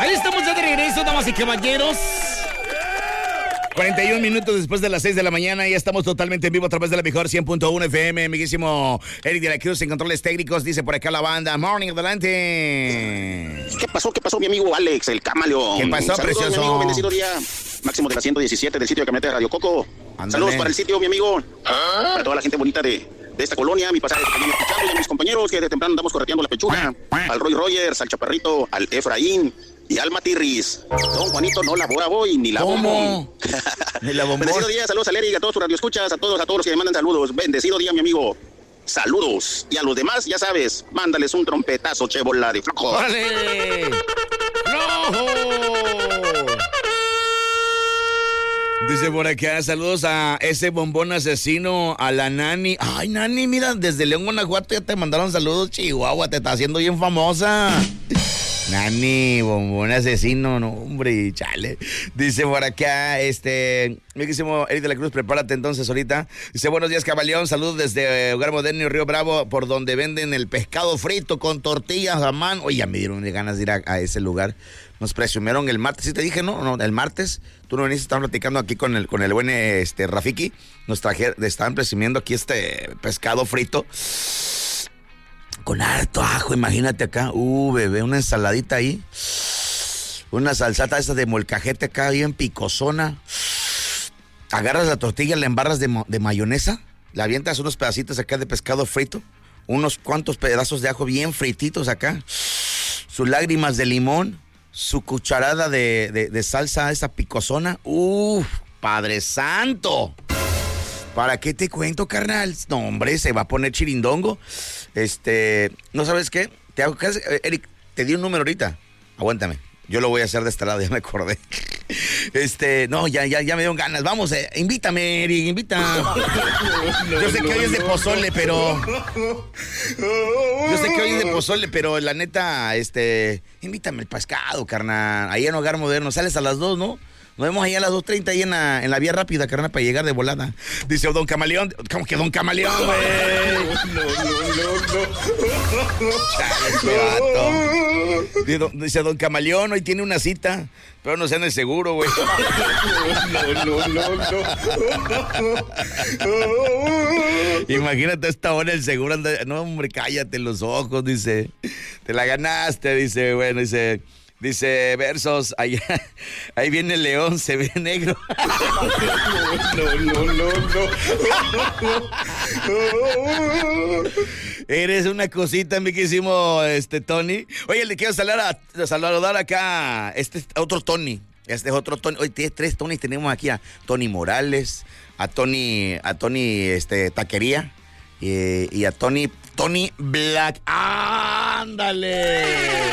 Ahí estamos ya de regreso, damas y caballeros. 41 minutos después de las 6 de la mañana. Ya estamos totalmente en vivo a través de la mejor 100.1 FM. Amiguísimo Eric de la Cruz en controles técnicos. Dice por acá la banda. Morning, adelante. ¿Qué pasó, mi amigo Alex, el camaleón? ¿Qué pasó, saludos, precioso? Mi amigo, bendecido día. Máximo de la 117 del sitio de camioneta de Radio Coco. Ándale. Saludos para el sitio, mi amigo. Para toda la gente bonita de esta colonia, mi pasaje escuchando, y a mis compañeros que de temprano andamos correteando la pechuga. Al Roy Rogers, al Chaparrito, al Efraín y al Matirris. Don Juanito no labora hoy, ni la bombón. Ni la bombón. Bendecido día, saludos a Eric, a todos sus radioescuchas, a todos los que me mandan saludos. Bendecido día, mi amigo. Saludos. Y a los demás, ya sabes, mándales un trompetazo, che, bola de flojo. ¡Órale! ¡Flojo! Dice por acá, saludos a ese bombón asesino, a la Nani. Ay, Nani, mira, desde León, Guanajuato ya te mandaron saludos, Chihuahua, te está haciendo bien famosa. Nani, bombón asesino, no, hombre, chale. Dice por acá, amiguísimo Eric de la Cruz, prepárate entonces ahorita. Dice, buenos días, Cabaleón, saludos desde Hogar Moderno y Río Bravo, por donde venden el pescado frito con tortillas a mano. Oye, ya me dieron ganas de ir a ese lugar. Nos presumieron el martes, sí te dije, ¿no? El martes, tú no viniste, estaban platicando aquí con el buen Rafiki. Estaban presumiendo aquí pescado frito. Con harto ajo, imagínate acá. Bebé, una ensaladita ahí. Una salsata esa de molcajete acá, bien picosona. Agarras la tortilla, la embarras de mayonesa. Le avientas unos pedacitos acá de pescado frito. Unos cuantos pedazos de ajo bien frititos acá. Sus lágrimas de limón. Su cucharada de salsa esa picosona. ¡Padre santo! ¿Para qué te cuento, carnal? No, hombre, se va a poner chirindongo. ¿No sabes qué? Eric, te di un número ahorita. Aguántame. Yo lo voy a hacer de este lado, ya me acordé. No, ya me dieron ganas. Vamos, invítame, Eric, invita. Yo sé que hoy es de pozole, pero la neta, invítame el pescado, carnal. Ahí en Hogar Moderno, sales a las 2, ¿no? Nos vemos ahí a las 2:30 ahí en la vía rápida, carnal, para llegar de volada. Dice Don Camaleón. ¿Cómo que Don Camaleón, güey? No. Dice Don Camaleón, hoy tiene una cita, pero no sea en el seguro, güey. Imagínate a esta hora el seguro anda. No, hombre, cállate los ojos, dice. Te la ganaste, dice, bueno, Dice versos, ahí viene el león, se ve negro. No. Eres una cosita, amiguísimo, Tony. Oye, le quiero saludar acá otro Tony. Este es otro Tony. Hoy tienes 3 Tonys, tenemos aquí a Tony Morales, a Tony Taquería y a Tony Black. ¡Ándale!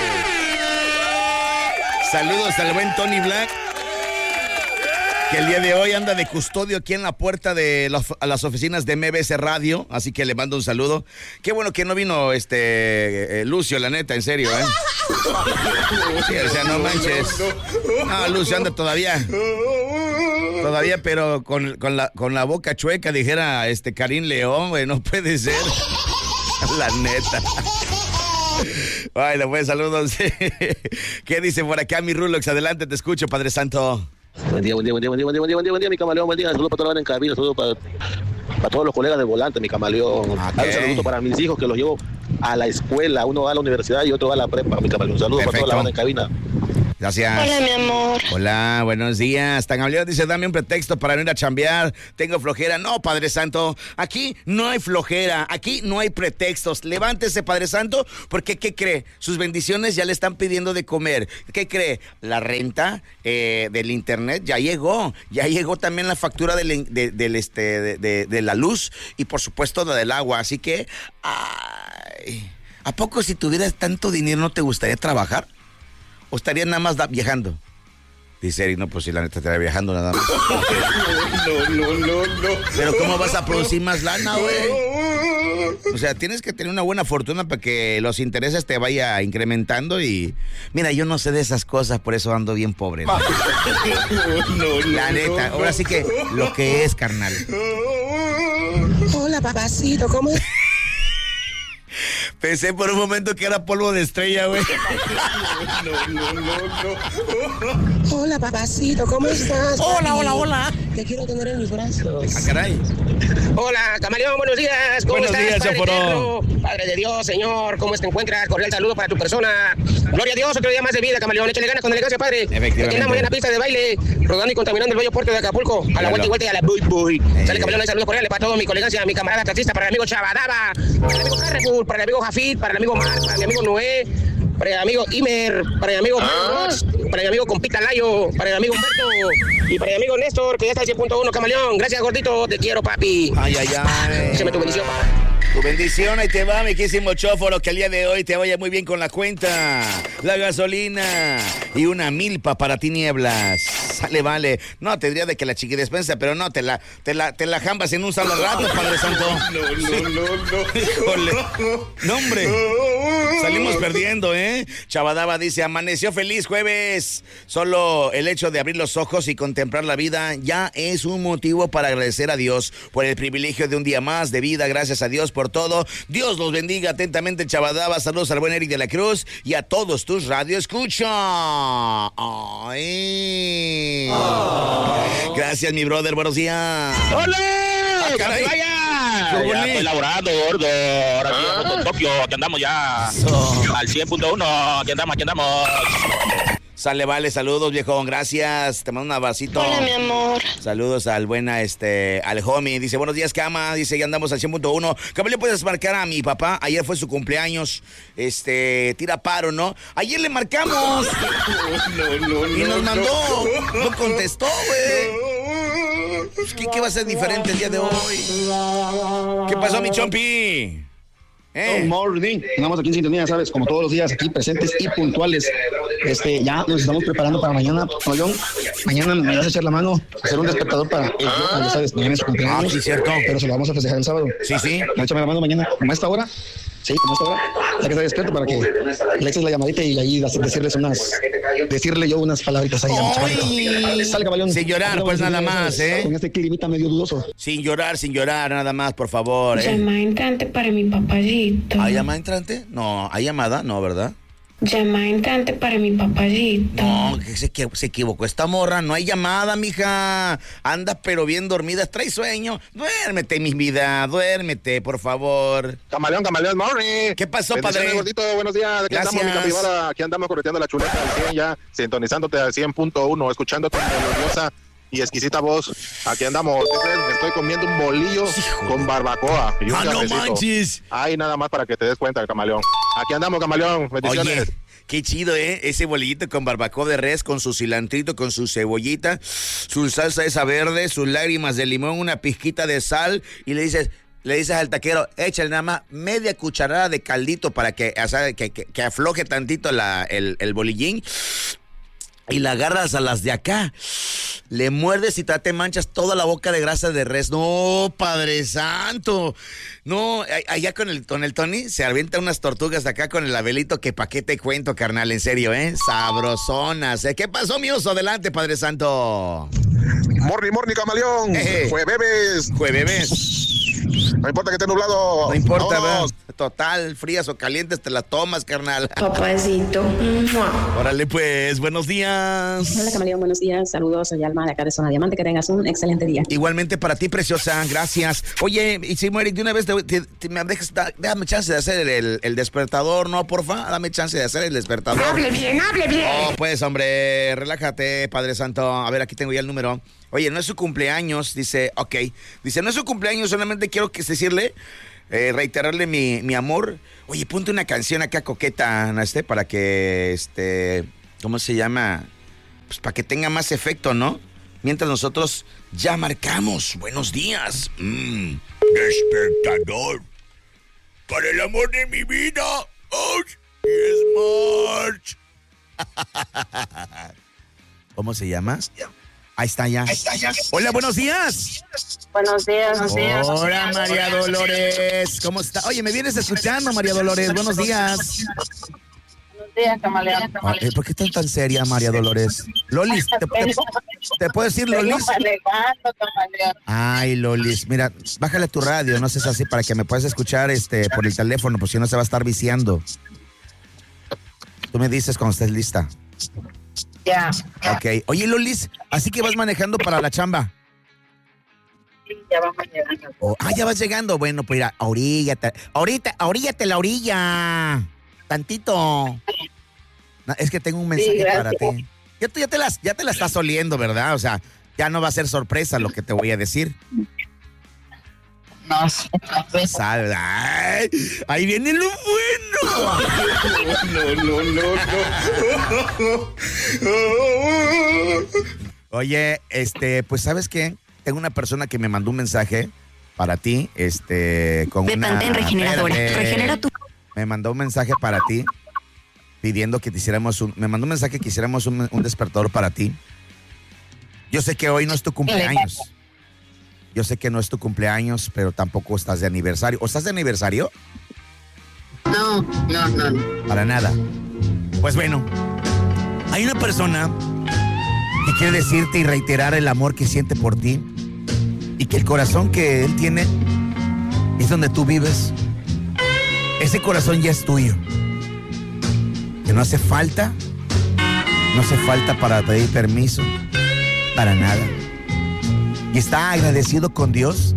Saludos al buen Tony Black, que el día de hoy anda de custodio aquí en la puerta de las oficinas de MBS Radio, así que le mando un saludo. Qué bueno que no vino Lucio, la neta, en serio, ¿eh? Sí, o sea, no manches. No, Lucio anda todavía, pero con la boca chueca, dijera Karim León, güey, no puede ser. La neta. Bueno, pues saludos. ¿Qué dice por acá mi Rulox? Adelante, te escucho, Padre Santo. Buen día, mi camaleón, buen día. Saludos para toda la banda en cabina, saludos para todos los colegas del volante, mi camaleón. Okay. Un saludo para mis hijos que los llevo a la escuela. Uno va a la universidad y otro va a la prepa, mi camaleón. Saludos para toda la banda en cabina. Gracias. Hola, mi amor. Hola, buenos días. Tan amable, dice, dame un pretexto para no ir a chambear. Tengo flojera. No, Padre Santo, aquí no hay flojera, aquí no hay pretextos. Levántese, Padre Santo, porque ¿qué cree? Sus bendiciones ya le están pidiendo de comer. ¿Qué cree? La renta del internet ya llegó. Ya llegó también la factura de la luz y por supuesto la del agua. Así que, ¿a poco si tuvieras tanto dinero no te gustaría trabajar? ¿O estarías nada más viajando? Dice Eric, no, pues si la neta estaría viajando nada más. No. Pero ¿cómo vas a producir más lana, güey? O sea, tienes que tener una buena fortuna para que los intereses te vaya incrementando y... Mira, yo no sé de esas cosas, por eso ando bien pobre, ¿no? La neta, ahora sí que lo que es, carnal. Hola, papacito, ¿cómo es? Pensé por un momento que era polvo de estrella, güey. No. Hola, papacito, ¿cómo estás? Hola. Te quiero tener en mis brazos. Ah, caray. Hola, camaleón, buenos días. ¿Cómo Buenos estás, días, Padre Chaforón. eterno? Padre de Dios, Señor, ¿cómo te encuentras? Cordial saludo para tu persona. Gloria a Dios, otro día más de vida, camaleón. Échale ganas con elegancia, Padre. Efectivamente. Aquí andamos en la pista de baile, rodando y contaminando el bello puerto de Acapulco. A la vuelta y vuelta y a la buy. Sale, camaleón, saludos cordiales para todos, mi colegancia, mi camarada taxista, para el amigo Chabadaba, para el amigo Carrefour, para el amigo Jafid, para el amigo Mar, para mi amigo Noé, para el amigo Imer, para el amigo Rox, para el amigo Compita Layo, para el amigo Humberto y para el amigo Néstor, que ya está en 100.1, camaleón. Gracias, gordito, te quiero, papi. Ay. Échame tu bendición, papá. Tu bendición, ahí te va, mi quísimo chóforo, que el día de hoy te vaya muy bien con la cuenta, la gasolina y una milpa para tinieblas. Sale, vale. No, te diría de que la chiquidespensa, pero no, te la jambas en un solo rato, Padre Santo. No. Híjole. No, hombre. Salimos perdiendo, ¿eh? Chabadaba dice, amaneció feliz jueves. Solo el hecho de abrir los ojos y contemplar la vida ya es un motivo para agradecer a Dios por el privilegio de un día más de vida. Gracias a Dios por todo. Dios los bendiga atentamente, Chabadaba. Saludos al buen Eric de la Cruz y a todos tus radioescuchas. Ay. Gracias, mi brother. Buenos días. ¡Hola! Caray. ¡Vaya! Ya estoy laborando, gordo. Ahora sí, con Tokio. Aquí andamos ya. Al 100.1. Aquí andamos. Sale, vale, saludos, viejón, gracias. Te mando un abracito. Hola, mi amor. Saludos al buena, al homie. Dice, buenos días, cama. Dice, ya andamos al 100.1. Caballo, puedes marcar a mi papá. Ayer fue su cumpleaños. Tira paro, ¿no? Ayer le marcamos. Y nos mandó. No contestó, güey. Pues, ¿qué va a ser diferente el día de hoy? ¿Qué pasó, mi chompi? Good morning. Andamos aquí en sintonía, ¿sabes? Como todos los días, aquí presentes y puntuales. Ya nos estamos preparando para mañana. Oye, mañana me vas a echar la mano, hacer un despertador para el ya sabes, mañana es su cumpleaños. Sí, cierto. Pero se lo vamos a festejar el sábado. Sí. Échame la mano mañana, como a esta hora. Sí, como a esta hora. Ya que está despierto para que le eches la llamadita y ahí decirle yo unas palabritas ahí a mi chavalito. Sal, caballón. Sin llorar, pues nada más, Con este climita medio dudoso. Sin llorar, nada más, por favor, Llamada entrante para mi papayito. ¿Hay llamada entrante? No, ¿hay llamada? No, ¿verdad? Llamada entrante para mi papayito. No, que se equivocó esta morra. No hay llamada, mija. Anda pero bien dormida. Trae sueño. Duérmete, mi vida. Duérmete, por favor. Camaleón, morning. ¿Qué pasó, Bendiciones, padre? gordito, buenos días. Aquí Gracias. andamos, mi capibara. Aquí andamos correteando la chuleta al 100 ya, sintonizándote al 100.1, escuchando tu melodiosa y exquisita voz. Aquí andamos. Me estoy comiendo un bolillo con barbacoa y un cafecito. No manches. Ay, nada más para que te des cuenta, camaleón. Aquí andamos, camaleón. Bendiciones. Oye, qué chido, ese bolillito con barbacoa de res, con su cilantrito, con su cebollita, su salsa esa verde, sus lágrimas de limón, una pizquita de sal, y le dices al taquero, échale nada más media cucharada de caldito para que afloje tantito el bolillín. Y la agarras a las de acá, le muerdes y te manchas toda la boca de grasa de res. No, Padre Santo. No, allá con el Tony se avienta unas tortugas acá con el Abelito, que pa' qué te cuento, carnal, en serio, sabrosonas. ¿Qué pasó, mi oso? Adelante, Padre Santo. Morning, camaleón. Jueves. No importa que esté nublado. No importa, vámonos. Total, frías o calientes te las tomas, carnal. Papacito. Órale, pues, buenos días. Hola, camaleón, buenos días. Saludos, soy Alma de acá de Zona Diamante. Que tengas un excelente día. Igualmente para ti, preciosa. Gracias. Oye, y si Eric, de una vez déjame chance de hacer el despertador, ¿no, porfa? Dame chance de hacer el despertador. Hable bien. Oh, pues, hombre, relájate, Padre Santo. A ver, aquí tengo ya el número. Oye, no es su cumpleaños, dice, ok. Dice, no es su cumpleaños, solamente quiero decirle, reiterarle mi amor. Oye, ponte una canción acá coqueta, ¿no? Para que, ¿cómo se llama? Pues para que tenga más efecto, ¿no? Mientras nosotros ya marcamos. Buenos días. Despertador. Para el amor de mi vida. Oh, es March. ¿Cómo se llama? Ahí está ya. Hola, buenos días. Buenos días. Hola, María Dolores. ¿Cómo está? Oye, ¿me vienes escuchando, María Dolores? Buenos días. Buenos día, camaleón. ¿Por qué estás tan seria, María Dolores? Lolis, ¿te puedo decir Lolis? Ay, Lolis, mira, bájale tu radio, no seas así, para que me puedas escuchar por el teléfono, pues si no se va a estar viciando. Tú me dices cuando estés lista. Ya. Ok. Oye, Lolis, así que vas manejando para la chamba. Sí, ya vamos llegando. Ya vas llegando. Bueno, pues mira, oríllate la orilla. Tantito. No, es que tengo un mensaje para ti. Tú ya te la estás oliendo, ¿verdad? O sea, ya no va a ser sorpresa lo que te voy a decir. No, sí, Salve. Ay, ahí viene lo bueno. No. Oye, pues ¿sabes qué? Tengo una persona que me mandó un mensaje para ti, con de una... Pantene Regeneradora. Regenera tu... Me mandó un mensaje para ti pidiendo que te hiciéramos me mandó un mensaje que hiciéramos un despertador para ti. Yo sé que hoy no es tu cumpleaños. Yo sé que no es tu cumpleaños, pero tampoco estás de aniversario. ¿O estás de aniversario? No. Para nada. Pues bueno, hay una persona que quiere decirte y reiterar el amor que siente por ti y que el corazón que él tiene es donde tú vives. Ese corazón ya es tuyo. Que no hace falta para pedir permiso, para nada. Y está agradecido con Dios.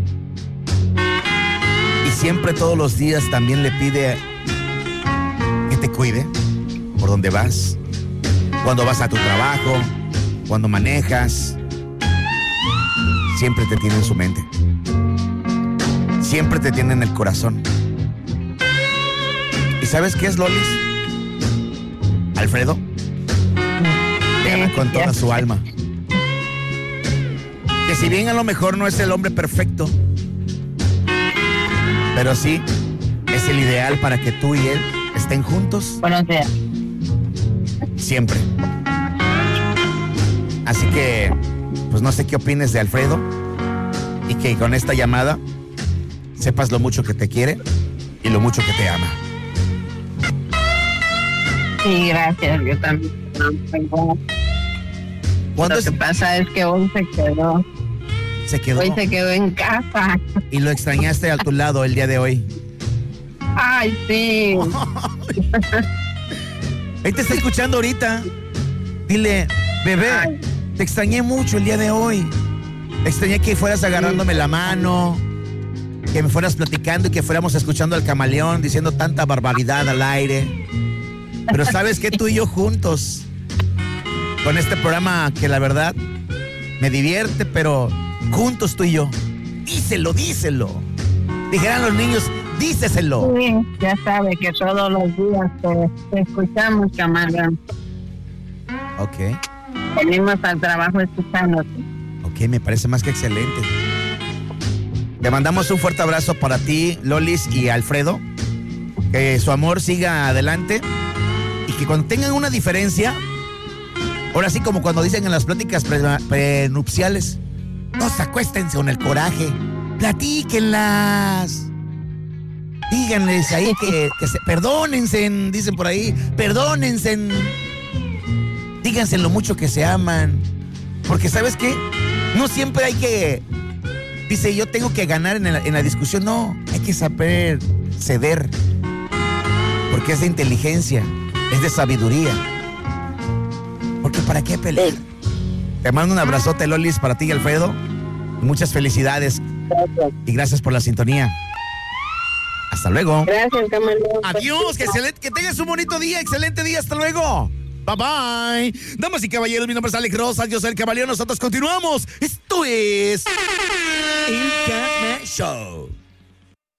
Y siempre, todos los días, también le pide que te cuide por donde vas. Cuando vas a tu trabajo, cuando manejas. Siempre te tiene en su mente. Siempre te tiene en el corazón. ¿Y sabes qué es, Lolis? Alfredo. Te ama con toda su alma. Que si bien a lo mejor no es el hombre perfecto, pero sí es el ideal para que tú y él estén juntos. Buenos días. Siempre. Así que, pues no sé qué opines de Alfredo y que con esta llamada sepas lo mucho que te quiere y lo mucho que te ama. Sí, gracias. Yo también. Lo que pasa es que hoy se quedó. ¿Se quedó? Hoy se quedó en casa. ¿Y lo extrañaste a tu lado el día de hoy? Ay, sí. Él te está escuchando ahorita. Dile, bebé, te extrañé mucho el día de hoy. Extrañé que fueras agarrándome la mano, que me fueras platicando y que fuéramos escuchando al camaleón diciendo tanta barbaridad al aire. Pero sabes que tú y yo juntos, con este programa que la verdad me divierte, pero juntos tú y yo. Díselo. Dijeran los niños, díceselo. Sí, ya sabe que todos los días te escuchamos, camaleón. Ok. Venimos al trabajo escuchándote. Ok, me parece más que excelente. Le mandamos un fuerte abrazo para ti, Lolis y Alfredo. Que su amor siga adelante. Y que cuando tengan una diferencia, ahora sí como cuando dicen en las pláticas prenupciales, no se acuéstense con el coraje, platíquenlas. Díganles ahí que se perdónense, dicen por ahí, perdónense. Díganse lo mucho que se aman. Porque ¿sabes qué? No siempre hay que... Dice, yo tengo que ganar en la discusión. No, hay que saber ceder. Porque es de inteligencia, es de sabiduría. Porque ¿para qué pelear? Te mando un abrazote, Lolis, para ti y Alfredo. Muchas felicidades. Gracias. Y gracias por la sintonía. Hasta luego. Gracias, camaleón. Adiós, que tengas un bonito día, excelente día, hasta luego. Bye bye. Damas y caballeros, mi nombre es Alex Rosas, yo soy el Caballero, nosotros continuamos. Esto es El Cama Show.